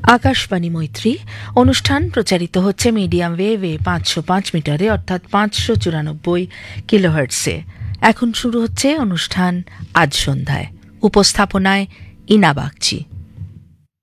আকাশবাণী মৈত্রী অনুষ্ঠান প্রচারিত হচ্ছে মিডিয়াম ওয়েভে 505 মিটারে অর্থাৎ 594 কিলোহার্টসে। এখন শুরু হচ্ছে অনুষ্ঠান আজ সন্ধ্যায়। উপস্থাপনায় ইনা বাগচি।